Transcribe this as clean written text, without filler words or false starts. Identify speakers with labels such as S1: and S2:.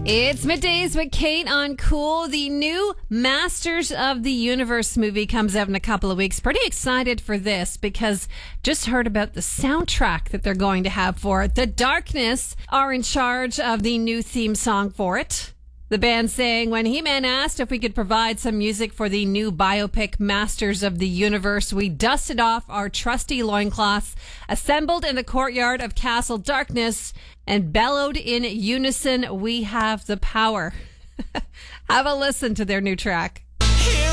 S1: It's Middays with Kate on Cool. The new Masters of the Universe movie comes out in a couple of weeks. Pretty excited for this because just heard about the soundtrack that they're going to have for it. The Darkness are in charge of the new theme song for it. The band saying when He-Man asked if we could provide some music for the new biopic Masters of the Universe, we dusted off our trusty loincloths, assembled in the courtyard of Castle Darkness, and bellowed in unison, "We have the power." Have a listen to their new track.